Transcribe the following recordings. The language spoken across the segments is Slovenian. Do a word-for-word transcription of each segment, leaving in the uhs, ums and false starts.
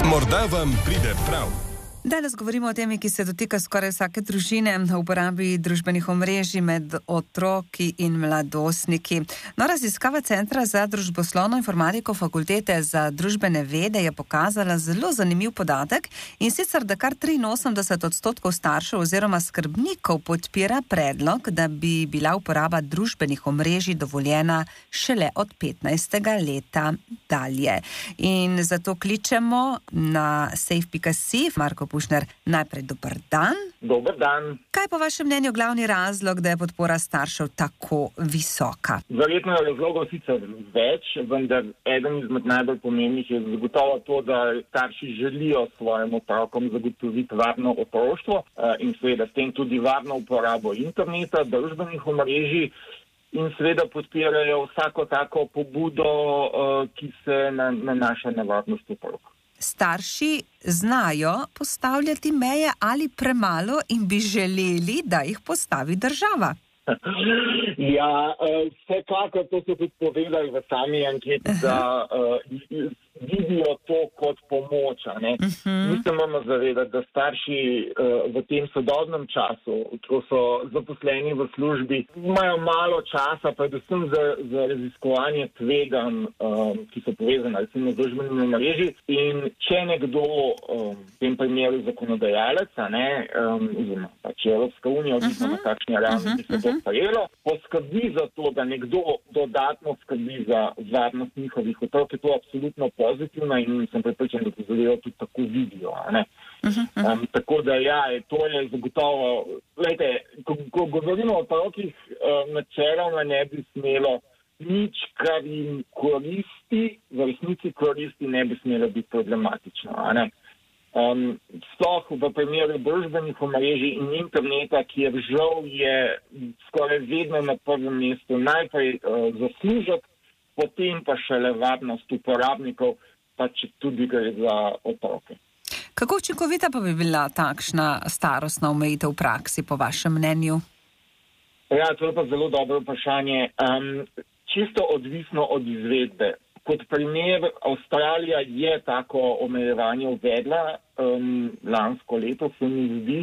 Morda vam pride prav. Danes govorimo o temi, ki se dotika skoraj vsake družine, o uporabi družbenih omrežij med otroki in mladostniki. No, raziskava Centra za družboslovno informatiko Fakultete za družbene vede je pokazala zelo zanimiv podatek, in sicer, da kar triinosemdeset odstotkov staršev oziroma skrbnikov podpira predlog, da bi bila uporaba družbenih omrežij dovoljena šele od petnajstega leta dalje. In zato kličemo na safe pika si. Marko Pušner, najprej dober dan. Dober dan. Kaj je po vašem mnenju glavni razlog, da je podpora staršev tako visoka? Verjetno je razlogov sicer več, vendar eden izmed najbolj pomembnih je zagotovo to, da starši želijo svojim otrokom zagotoviti varno otroštvo in seveda s tem tudi varno uporabo interneta, družbenih omrežij in seveda podpirajo vsako tako pobudo, ki se nanaša na varnost otrok. Starši znajo postavljati meje ali premalo in bi želeli, da jih postavi država? Ja, vsekakor to so tudi povedali v sami anketi, da uh, vidijo to kot pomoč. Uh-huh. Mi se moramo zavedati, da starši uh, v tem sodobnem času, ko so zaposleni v službi, imajo malo časa, predvsem za, za raziskovanje tveganj, um, ki so povezane recimo z družbenimi omrežji. In če nekdo, um, v tem primeru zakonodajalec, um, oziroma pač Evropska unija, odvisno na kakšni ravni bi se to sprejelo, poskrbi za to, da nekdo dodatno skrbi za varnost njihovih otrok, je to absolutno pozitivno in sem prepričan, da to zadevo tudi tako vidijo. Um, tako da ja, to je zagotovo. Glejte, ko, ko govorimo o otrokih, um, načeloma ne bi smelo nič, kar jim koristi, v resnici koristi, ne bi smelo biti problematično. Um, sploh v primeru družbenih omrežij in interneta, kjer žal je skoraj vedno na prvem mestu najprej uh, zaslužek, potem pa šele varnost uporabnikov, pa če tudi gre za otroke. Kako učinkovita pa bi bila takšna starostna omejitev v praksi, po vašem mnenju? Ja, to je pa zelo dobro vprašanje. Um, čisto odvisno od izvedbe. Kot primer, Avstralija je tako omejevanje uvedla um, lansko leto, se mi zdi,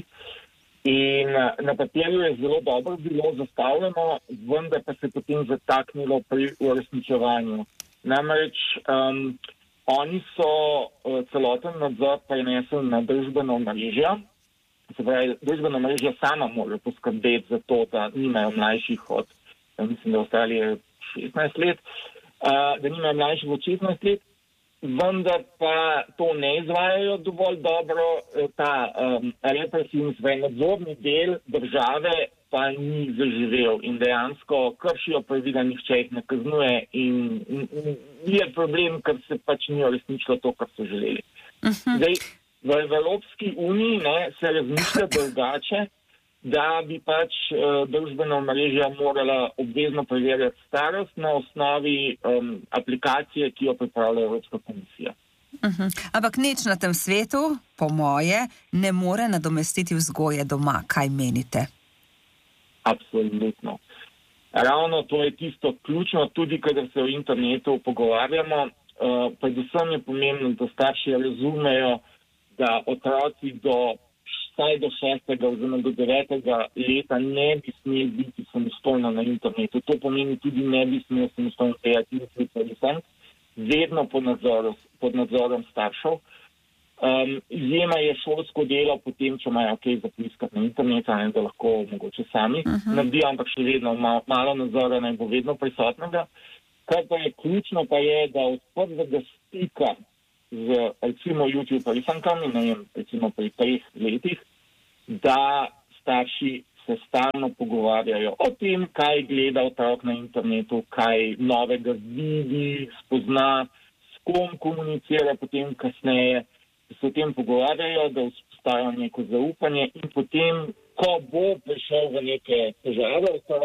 in na papirju je zelo dobro bilo zastavljeno, vendar pa se potem zataknilo pri uresničevanju. Namreč um, oni so uh, celoten nadzor prenesli na družbeno omrežje, se pravi, družbeno omrežje sama mora poskrbeti za to, da nimajo mlajših od, mislim, da v Avstraliji je šestnajst let, Uh, da nimajo mlajših od šestnajst let, vendar pa to ne izvajajo dovolj dobro. Ta um, represivni svoj nadzorni del države pa ni zaživel in dejansko kršijo pravila, nihče jih ne kaznuje in, in, in je problem, ker se pač ni uresničilo to, kar so želeli. Uh-huh. Zdaj, v Evropski uniji ne, se razmišlja drugače, da bi pač uh, družbena omrežja morala obvezno preverjati starost na osnovi um, aplikacije, ki jo pripravlja Evropska komisija. Uh-huh. Ampak nič na tem svetu, po moje, ne more nadomestiti vzgoje doma. Kaj menite? Absolutno. Ravno to je tisto ključno, tudi kadar se o internetu pogovarjamo. Uh, predvsem je pomembno, da starši razumejo, da otroci do vsaj do šestega oziroma do devetega leta ne bi smeli biti samostojno na internetu. To pomeni tudi ne bi smeli samostojno kreativiti predvsem, vedno pod, nadzoru, pod nadzorom staršev. Um, izjema je šolsko delo, potem, če imajo kaj zapiskati na internetu, ne, da lahko mogoče sami uh-huh. naredijo, ampak še vedno malo, malo nadzora naj bo vedno prisotnega. Kar pa je ključno, pa je, da od prvega stika z recimo YouTube risankami, ne vem, recimo pri treh letih, da starši se stalno pogovarjajo o tem, kaj gleda otrok na internetu, kaj novega vidi, spozna, s kom komunicira potem kasneje, da se o tem pogovarjajo, da vzpostavijo neko zaupanje in potem, ko bo prišel v neke težave,